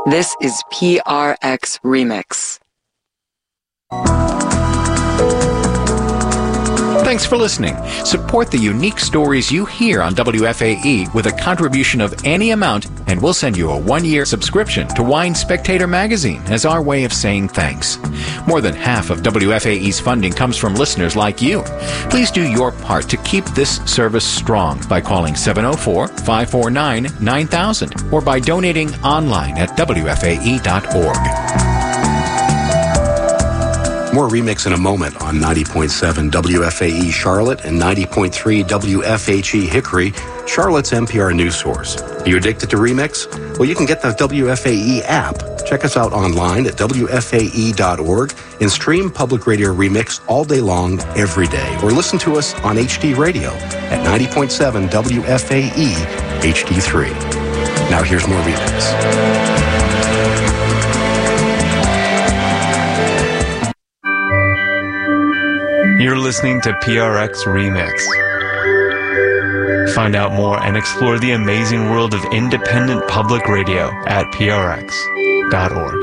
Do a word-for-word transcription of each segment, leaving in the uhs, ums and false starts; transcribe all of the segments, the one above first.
This is P R X Remix. Thanks for listening. Support the unique stories you hear on W F A E with a contribution of any amount, and we'll send you a one-year subscription to Wine Spectator magazine as our way of saying thanks. More than half of W F A E's funding comes from listeners like you. Please do your part to keep this service strong by calling seven oh four, five four nine, nine thousand or by donating online at W F A E dot org. More Remix in a moment on ninety point seven W F A E Charlotte and ninety point three W F H E Hickory, Charlotte's N P R news source. Are you addicted to Remix? Well, you can get the W F A E app. Check us out online at W F A E dot org and stream Public Radio Remix all day long, every day. Or listen to us on H D Radio at ninety point seven W F A E H D three. Now here's more Remix. You're listening to P R X Remix. Find out more and explore the amazing world of independent public radio at P R X dot org.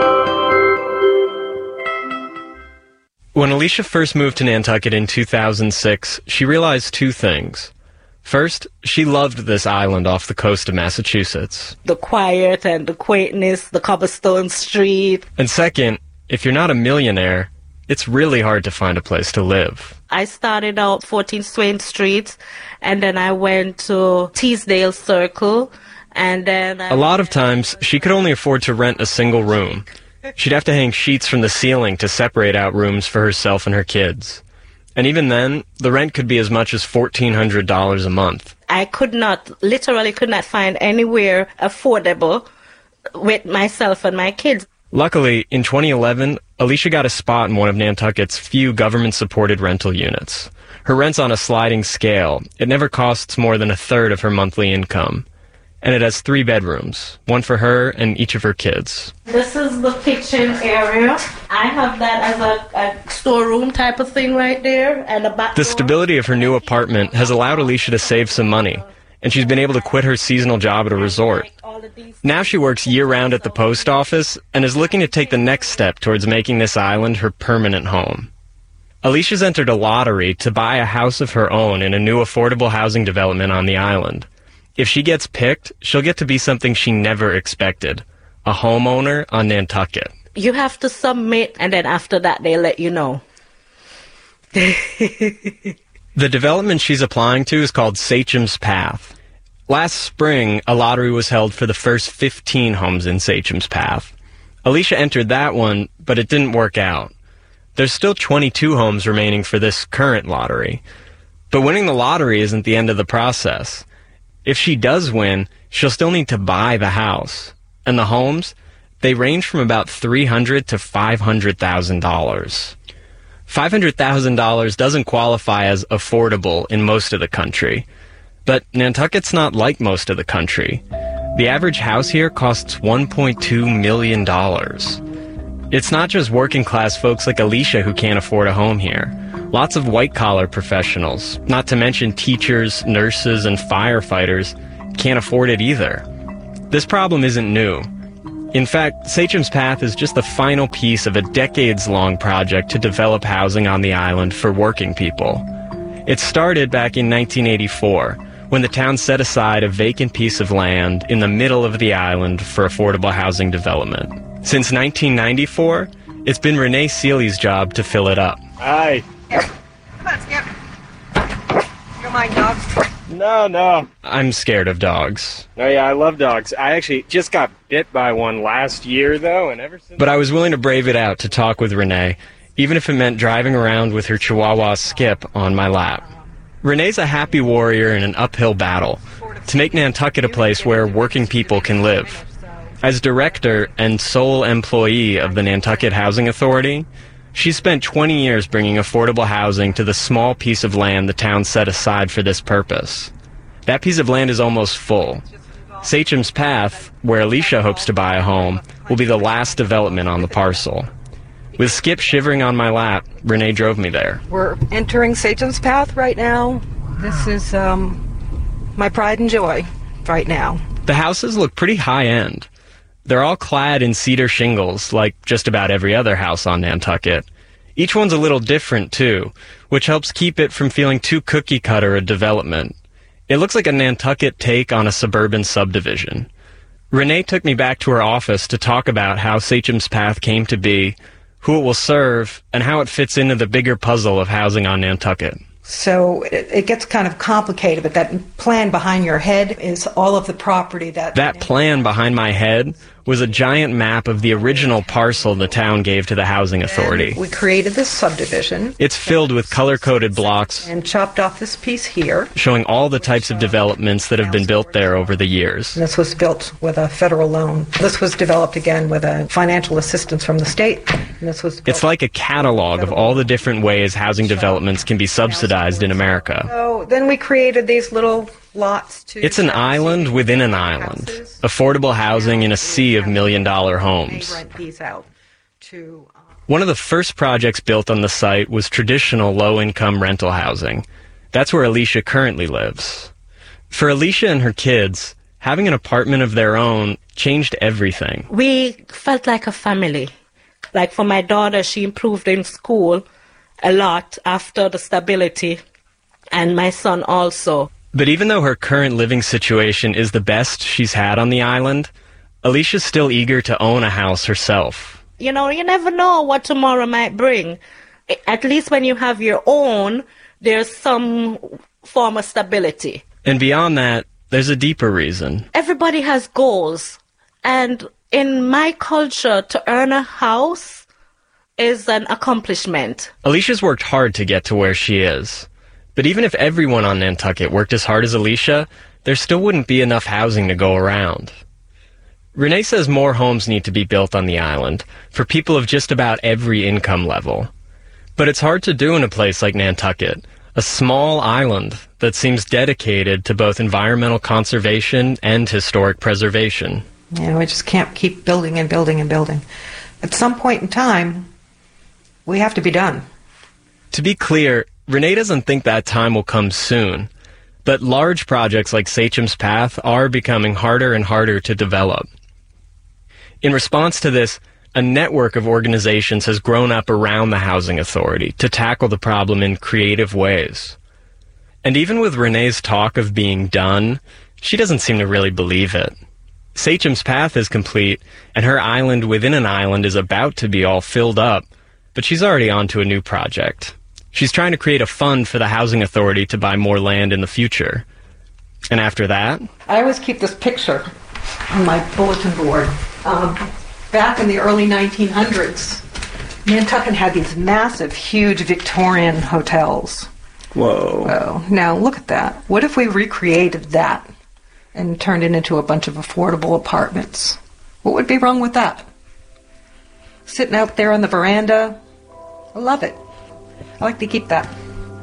When Alicia first moved to Nantucket in two thousand six, she realized two things. First, she loved this island off the coast of Massachusetts. The quiet and the quaintness, the cobblestone street. And second, if you're not a millionaire, it's really hard to find a place to live. I started out fourteen Swain Street, and then I went to Teesdale Circle, and then... I a lot of times, she could only afford to rent a single room. She'd have to hang sheets from the ceiling to separate out rooms for herself and her kids. And even then, the rent could be as much as fourteen hundred dollars a month. I could not, literally could not find anywhere affordable with myself and my kids. Luckily, in twenty eleven, Alicia got a spot in one of Nantucket's few government-supported rental units. Her rent's on a sliding scale. It never costs more than a third of her monthly income. And it has three bedrooms, one for her and each of her kids. This is the kitchen area. I have that as a, a storeroom type of thing right there, and a back The door. stability of her new apartment has allowed Alicia to save some money, and she's been able to quit her seasonal job at a resort. Now she works year-round at the post office and is looking to take the next step towards making this island her permanent home. Alicia's entered a lottery to buy a house of her own in a new affordable housing development on the island. If she gets picked, she'll get to be something she never expected, a homeowner on Nantucket. You have to submit, and then after that they let you know. The development she's applying to is called Sachem's Path. Last spring, a lottery was held for the first fifteen homes in Sachem's Path. Alicia entered that one, but it didn't work out. There's still twenty-two homes remaining for this current lottery. But winning the lottery isn't the end of the process. If she does win, she'll still need to buy the house. And the homes, they range from about three hundred thousand dollars to five hundred thousand dollars. five hundred thousand dollars doesn't qualify as affordable in most of the country. But Nantucket's not like most of the country. The average house here costs one point two million dollars. It's not just working-class folks like Alicia who can't afford a home here. Lots of white-collar professionals, not to mention teachers, nurses, and firefighters, can't afford it either. This problem isn't new. In fact, Sachem's Path is just the final piece of a decades-long project to develop housing on the island for working people. It started back in nineteen eighty-four, when the town set aside a vacant piece of land in the middle of the island for affordable housing development. Since nineteen ninety-four, it's been Renee Seeley's job to fill it up. Hi. Come on, Skip. You don't mind dogs? No, no. I'm scared of dogs. No, yeah, I love dogs. I actually just got bit by one last year, though, and ever since... But I was willing to brave it out to talk with Renee, even if it meant driving around with her Chihuahua Skip on my lap. Renee's a happy warrior in an uphill battle to make Nantucket a place where working people can live. As director and sole employee of the Nantucket Housing Authority, she spent twenty years bringing affordable housing to the small piece of land the town set aside for this purpose. That piece of land is almost full. Sachem's Path, where Alicia hopes to buy a home, will be the last development on the parcel. With Skip shivering on my lap, Renee drove me there. We're entering Sachem's Path right now. This is um, my pride and joy right now. The houses look pretty high-end. They're all clad in cedar shingles, like just about every other house on Nantucket. Each one's a little different, too, which helps keep it from feeling too cookie-cutter a development. It looks like a Nantucket take on a suburban subdivision. Renee took me back to her office to talk about how Sachem's Path came to be, who it will serve, and how it fits into the bigger puzzle of housing on Nantucket. So it, it gets kind of complicated, but that plan behind your head is all of the property that... That plan behind my head was a giant map of the original parcel the town gave to the housing authority. And we created this subdivision. It's filled with color-coded blocks. And chopped off this piece here. Showing all the types of developments that have been built there over the years. And this was built with a federal loan. This was developed again with a financial assistance from the state. And this was It's like a catalog of all the different ways housing developments can be subsidized in America. So then we created these little lots to... It's an island within an island. Affordable housing in a sea of million-dollar homes. One of the first projects built on the site was traditional low-income rental housing. That's where Alicia currently lives. For Alicia and her kids, having an apartment of their own changed everything. We felt like a family. Like for my daughter, she improved in school a lot after the stability, and my son also. But even though her current living situation is the best she's had on the island, Alicia's still eager to own a house herself. You know, you never know what tomorrow might bring. At least when you have your own, there's some form of stability. And beyond that, there's a deeper reason. Everybody has goals. And in my culture, to earn a house is an accomplishment. Alicia's worked hard to get to where she is. But even if everyone on Nantucket worked as hard as Alicia, there still wouldn't be enough housing to go around. Renee says more homes need to be built on the island for people of just about every income level. But it's hard to do in a place like Nantucket, a small island that seems dedicated to both environmental conservation and historic preservation. Yeah, we just can't keep building and building and building. At some point in time, we have to be done. To be clear, Renee doesn't think that time will come soon, but large projects like Sachem's Path are becoming harder and harder to develop. In response to this, a network of organizations has grown up around the Housing Authority to tackle the problem in creative ways. And even with Renee's talk of being done, she doesn't seem to really believe it. Sachem's Path is complete, and her island within an island is about to be all filled up, but she's already on to a new project. She's trying to create a fund for the Housing Authority to buy more land in the future. And after that... I always keep this picture on my bulletin board. Um, back in the early nineteen hundreds, Nantucket had these massive, huge Victorian hotels. Whoa. Whoa. Now, look at that. What if we recreated that and turned it into a bunch of affordable apartments? What would be wrong with that? Sitting out there on the veranda, I love it. I like to keep that.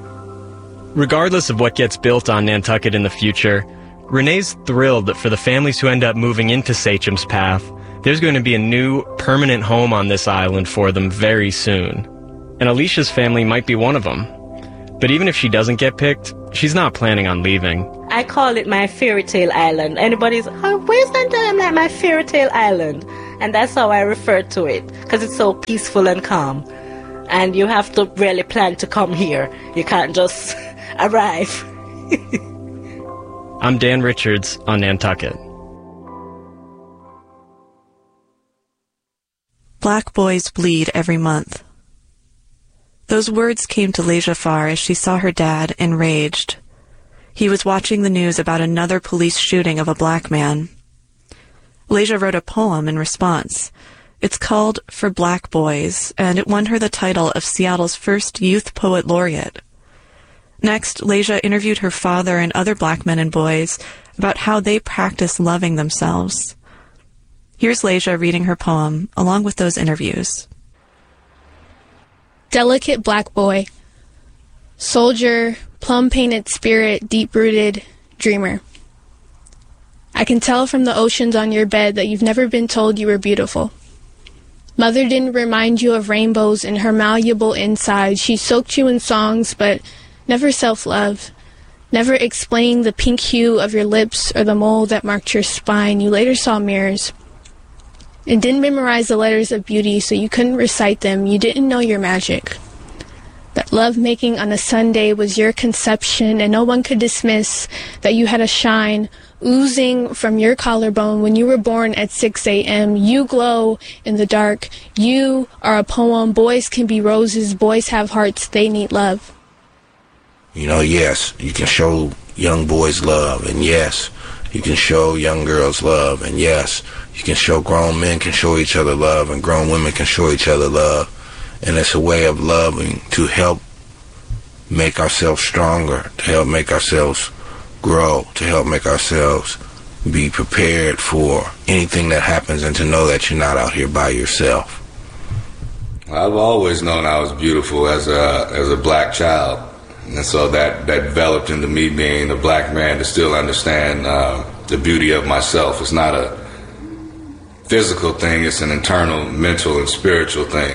Regardless of what gets built on Nantucket in the future, Renee's thrilled that for the families who end up moving into Sachem's Path, there's going to be a new, permanent home on this island for them very soon. And Alicia's family might be one of them. But even if she doesn't get picked, she's not planning on leaving. I call it my fairy tale island. Anybody's, oh, where's that? I'm like my fairy tale island. And that's how I refer to it, because it's so peaceful and calm. And you have to really plan to come here. You can't just arrive. I'm Dan Richards on Nantucket. Black boys bleed every month. Those words came to Leja Farr as she saw her dad enraged. He was watching the news about another police shooting of a black man. Leja wrote a poem in response. It's called For Black Boys, and it won her the title of Seattle's first Youth Poet Laureate. Next, Leja interviewed her father and other black men and boys about how they practice loving themselves. Here's Leja reading her poem, along with those interviews. Delicate black boy. Soldier, plum-painted spirit, deep-rooted, dreamer. I can tell from the oceans on your bed that you've never been told you were beautiful. Mother didn't remind you of rainbows in her malleable inside. She soaked you in songs, but never self-love. Never explained the pink hue of your lips or the mole that marked your spine. You later saw mirrors. and didn't memorize the letters of beauty so you couldn't recite them, you didn't know your magic. That love-making on a Sunday was your conception, and no one could dismiss that you had a shine oozing from your collarbone when you were born at six a.m. You glow in the dark. You are a poem. Boys can be roses. Boys have hearts. They need love. You know, yes, you can show young boys love, and yes, you can show young girls love, and yes, you can show grown men can show each other love, and grown women can show each other love. And it's a way of loving to help make ourselves stronger, to help make ourselves grow, to help make ourselves be prepared for anything that happens, and to know that you're not out here by yourself. I've always known I was beautiful as a as a black child. And so that, that developed into me being a black man to still understand uh, the beauty of myself. It's not a physical thing, it's an internal, mental, and spiritual thing.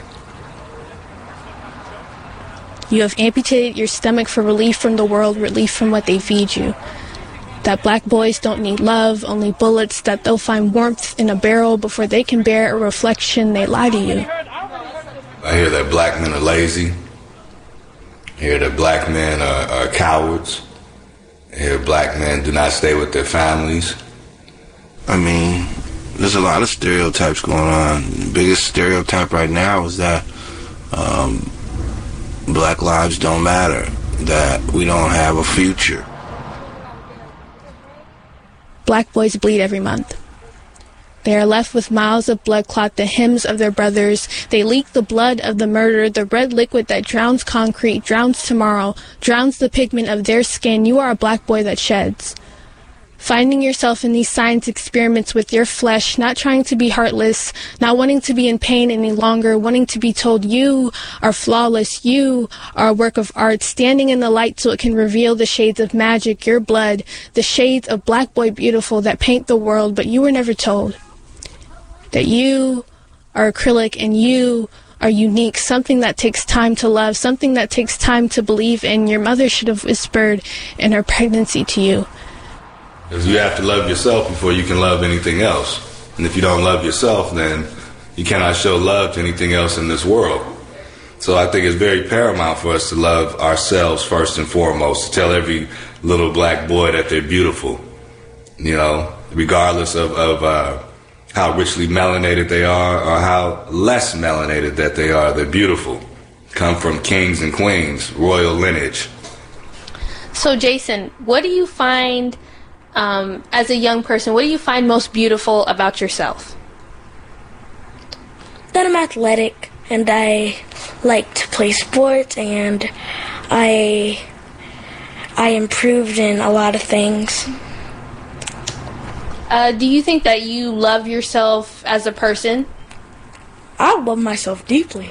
You have amputated your stomach for relief from the world, relief from what they feed you. That black boys don't need love, only bullets, that they'll find warmth in a barrel before they can bear a reflection. They lie to you. I hear that black men are lazy. I hear that black men are, are cowards. I hear black men do not stay with their families. I mean, there's a lot of stereotypes going on. The biggest stereotype right now is that um, black lives don't matter, that we don't have a future. Black boys bleed every month. They are left with miles of blood clot, the hymns of their brothers. They leak the blood of the murdered, the red liquid that drowns concrete, drowns tomorrow, drowns the pigment of their skin. You are a black boy that sheds. Finding yourself in these science experiments with your flesh, not trying to be heartless, not wanting to be in pain any longer, wanting to be told you are flawless, you are a work of art, standing in the light so it can reveal the shades of magic, your blood, the shades of black boy beautiful that paint the world, but you were never told that you are acrylic and you are unique, something that takes time to love, something that takes time to believe in. Your mother should have whispered in her pregnancy to you. Because you have to love yourself before you can love anything else. And if you don't love yourself, then you cannot show love to anything else in this world. So I think it's very paramount for us to love ourselves first and foremost, to tell every little black boy that they're beautiful, you know, regardless of, of uh, how richly melanated they are or how less melanated that they are. They're beautiful. Come from kings and queens, royal lineage. So, Jason, what do you find, um, as a young person, what do you find most beautiful about yourself? That I'm athletic and I like to play sports, and I I improved in a lot of things. Uh, do you think that you love yourself as a person? I love myself deeply.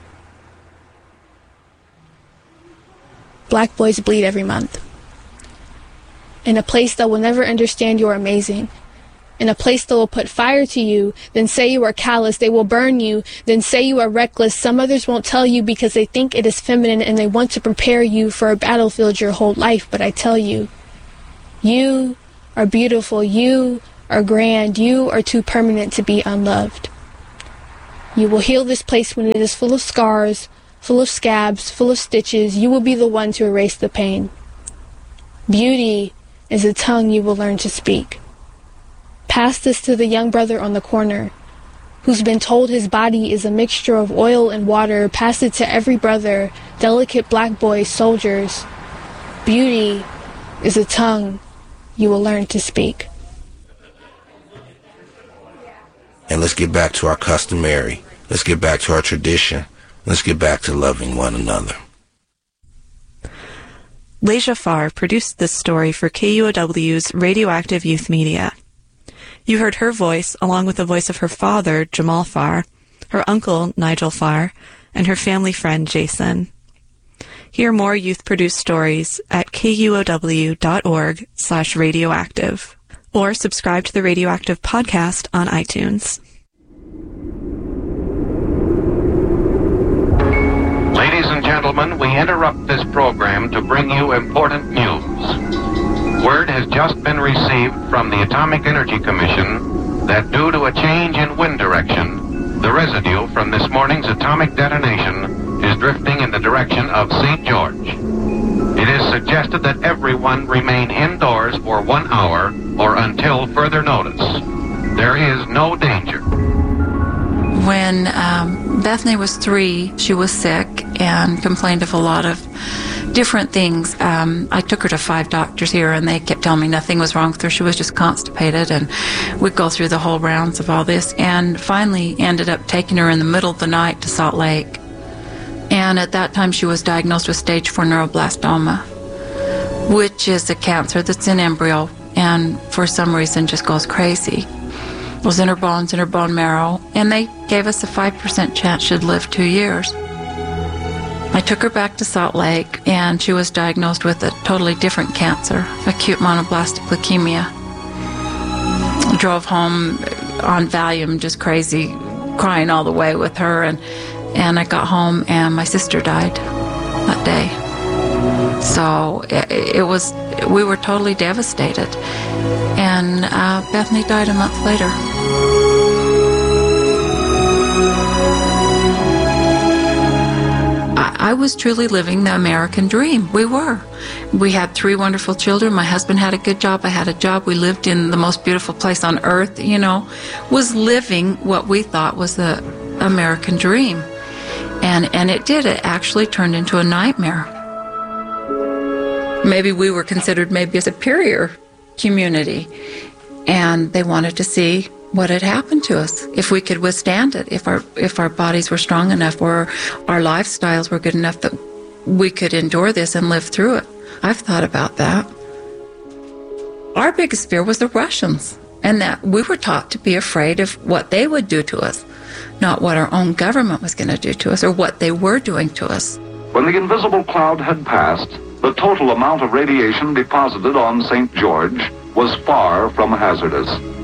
Black boys bleed every month. In a place that will never understand you are amazing. In a place that will put fire to you, then say you are callous. They will burn you, then say you are reckless. Some others won't tell you because they think it is feminine and they want to prepare you for a battlefield your whole life. But I tell you, you are beautiful, you are grand, you are too permanent to be unloved. You will heal this place when it is full of scars, full of scabs, full of stitches. You will be the one to erase the pain. Beauty is a tongue you will learn to speak. Pass this to the young brother on the corner, who's been told his body is a mixture of oil and water. Pass it to every brother, delicate black boys, soldiers. Beauty is a tongue you will learn to speak. And let's get back to our customary. Let's get back to our tradition. Let's get back to loving one another. Leja Farr produced this story for K U O W's Radioactive Youth Media. You heard her voice along with the voice of her father, Jamal Farr, her uncle, Nigel Farr, and her family friend, Jason. Hear more youth-produced stories at kuow.org slash radioactive, or subscribe to the Radioactive podcast on iTunes. Ladies and gentlemen, we interrupt this program to bring you important news. Word has just been received from the Atomic Energy Commission that due to a change in wind direction, the residue from this morning's atomic detonation is drifting in the direction of Saint George. It is suggested that everyone remain indoors for one hour or until further notice. There is no danger. When um, Bethany was three, she was sick and complained of a lot of different things. Um, I took her to five doctors here, and they kept telling me nothing was wrong with her. She was just constipated, and we'd go through the whole rounds of all this, and finally ended up taking her in the middle of the night to Salt Lake. And at that time, she was diagnosed with stage four neuroblastoma, which is a cancer that's in embryo and for some reason just goes crazy. It was in her bones, in her bone marrow, and they gave us a five percent chance she'd live two years. I took her back to Salt Lake, and she was diagnosed with a totally different cancer, acute monoblastic leukemia. Drove home on Valium, just crazy, crying all the way with her, and And I got home, and my sister died that day. So it, it was, we were totally devastated. And uh, Bethany died a month later. I, I was truly living the American dream. We were. We had three wonderful children. My husband had a good job. I had a job. We lived in the most beautiful place on earth, you know, was living what we thought was the American dream. And and it did. It actually turned into a nightmare. Maybe we were considered maybe a superior community, and they wanted to see what had happened to us, if we could withstand it, if our if our bodies were strong enough, or our lifestyles were good enough that we could endure this and live through it. I've thought about that. Our biggest fear was the Russians, and that we were taught to be afraid of what they would do to us, not what our own government was going to do to us or what they were doing to us. When the invisible cloud had passed, the total amount of radiation deposited on Saint George was far from hazardous.